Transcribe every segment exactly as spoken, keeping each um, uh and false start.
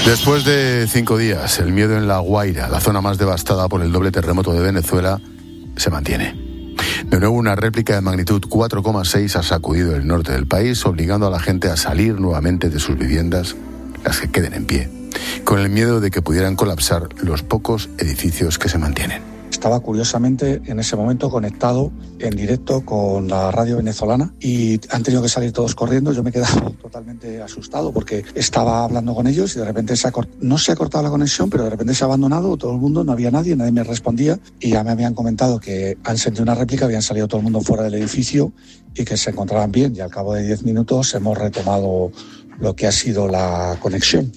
Después de cinco días, el miedo en La Guaira, la zona más devastada por el doble terremoto de Venezuela, se mantiene. De nuevo, una réplica de magnitud cuatro coma seis ha sacudido el norte del país, obligando a la gente a salir nuevamente de sus viviendas, las que queden en pie, con el miedo de que pudieran colapsar los pocos edificios que se mantienen. Estaba curiosamente en ese momento conectado en directo con la radio venezolana y han tenido que salir todos corriendo. Yo me he quedado totalmente asustado porque estaba hablando con ellos y de repente se ha cort... no se ha cortado la conexión, pero de repente se ha abandonado todo el mundo, no había nadie, nadie me respondía y ya me habían comentado que han sentido una réplica, habían salido todo el mundo fuera del edificio y que se encontraban bien, y al cabo de diez minutos hemos retomado lo que ha sido la conexión.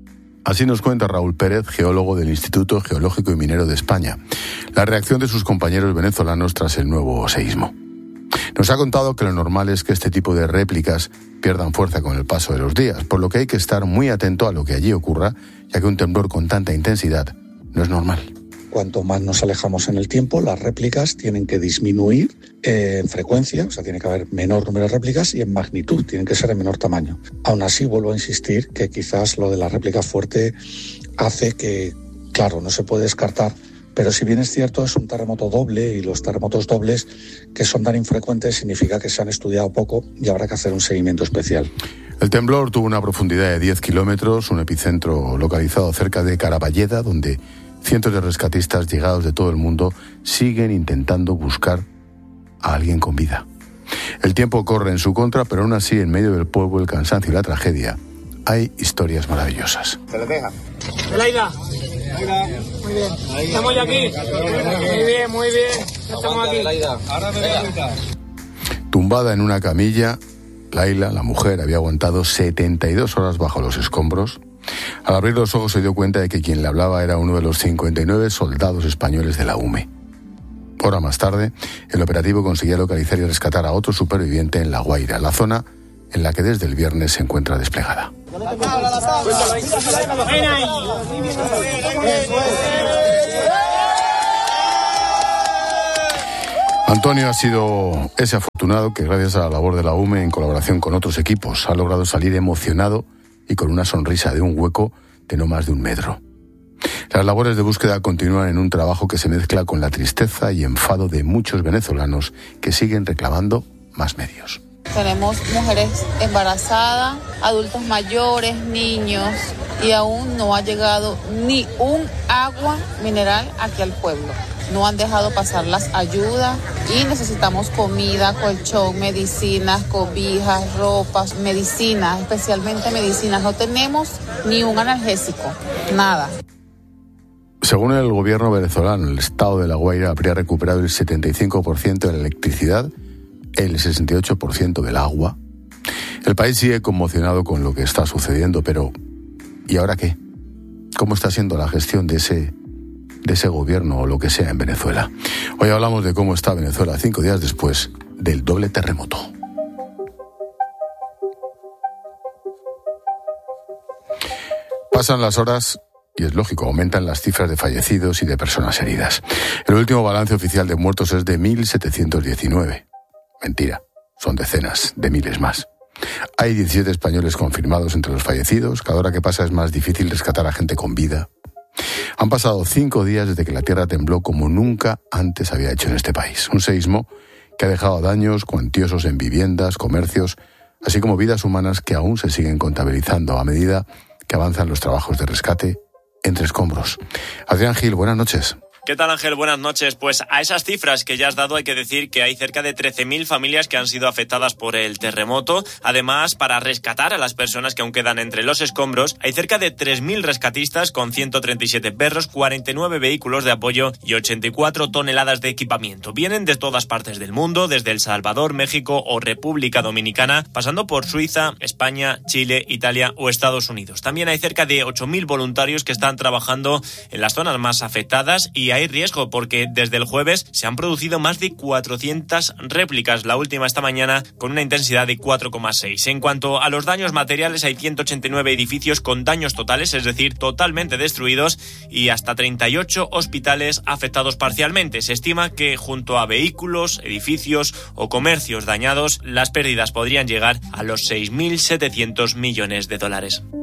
Así nos cuenta Raúl Pérez, geólogo del Instituto Geológico y Minero de España, la reacción de sus compañeros venezolanos tras el nuevo seísmo. Nos ha contado que lo normal es que este tipo de réplicas pierdan fuerza con el paso de los días, por lo que hay que estar muy atento a lo que allí ocurra, ya que un temblor con tanta intensidad no es normal. Cuanto más nos alejamos en el tiempo, las réplicas tienen que disminuir en frecuencia, o sea, tiene que haber menor número de réplicas, y en magnitud, tienen que ser de menor tamaño. Aún así, vuelvo a insistir que quizás lo de la réplica fuerte hace que, claro, no se puede descartar, pero si bien es cierto, es un terremoto doble, y los terremotos dobles que son tan infrecuentes significa que se han estudiado poco y habrá que hacer un seguimiento especial. El temblor tuvo una profundidad de diez kilómetros, un epicentro localizado cerca de Caraballeda, donde cientos de rescatistas llegados de todo el mundo siguen intentando buscar a alguien con vida. El tiempo corre en su contra, pero aún así, en medio del polvo, el cansancio y la tragedia, hay historias maravillosas. Se le deja. Laida. Laida. Muy bien. Estamos ya aquí. Muy bien, muy bien. Estamos aquí. Ahora me voy. Tumbada en una camilla, Laila, la mujer, había aguantado setenta y dos horas bajo los escombros. Al abrir los ojos se dio cuenta de que quien le hablaba era uno de los cincuenta y nueve soldados españoles de la U M E. Hora más tarde, el operativo conseguía localizar y rescatar a otro superviviente en La Guaira, la zona en la que desde el viernes se encuentra desplegada. Antonio ha sido ese afortunado que, gracias a la labor de la U M E en colaboración con otros equipos, ha logrado salir emocionado y con una sonrisa de un hueco de no más de un metro. Las labores de búsqueda continúan en un trabajo que se mezcla con la tristeza y enfado de muchos venezolanos que siguen reclamando más medios. Tenemos mujeres embarazadas, adultos mayores, niños, y aún no ha llegado ni un agua mineral aquí al pueblo. No han dejado pasar las ayudas y necesitamos comida, colchón, medicinas, cobijas, ropas, medicinas, especialmente medicinas. No tenemos ni un analgésico, nada. Según el gobierno venezolano, el estado de La Guaira habría recuperado el setenta y cinco por ciento de la electricidad, el sesenta y ocho por ciento del agua. El país sigue conmocionado con lo que está sucediendo, pero ¿y ahora qué? ¿Cómo está siendo la gestión de ese, de ese gobierno o lo que sea en Venezuela? Hoy hablamos de cómo está Venezuela cinco días después del doble terremoto. Pasan las horas y es lógico, aumentan las cifras de fallecidos y de personas heridas. El último balance oficial de muertos es de mil setecientos diecinueve. Mentira, son decenas de miles más. Hay diecisiete españoles confirmados entre los fallecidos. Cada hora que pasa es más difícil rescatar a gente con vida. Han pasado cinco días desde que la tierra tembló como nunca antes había hecho en este país. Un seísmo que ha dejado daños cuantiosos en viviendas, comercios, así como vidas humanas que aún se siguen contabilizando a medida que avanzan los trabajos de rescate entre escombros. Adrián Gil, buenas noches. ¿Qué tal, Ángel? Buenas noches. Pues a esas cifras que ya has dado hay que decir que hay cerca de trece mil familias que han sido afectadas por el terremoto. Además, para rescatar a las personas que aún quedan entre los escombros, hay cerca de tres mil rescatistas con ciento treinta y siete perros, cuarenta y nueve vehículos de apoyo y ochenta y cuatro toneladas de equipamiento. Vienen de todas partes del mundo, desde El Salvador, México o República Dominicana, pasando por Suiza, España, Chile, Italia o Estados Unidos. También hay cerca de ocho mil voluntarios que están trabajando en las zonas más afectadas y hay riesgo porque desde el jueves se han producido más de cuatrocientas réplicas, la última esta mañana con una intensidad de cuatro coma seis. En cuanto a los daños materiales, hay ciento ochenta y nueve edificios con daños totales, es decir, totalmente destruidos, y hasta treinta y ocho hospitales afectados parcialmente. Se estima que junto a vehículos, edificios o comercios dañados, las pérdidas podrían llegar a los seis mil setecientos millones de dólares.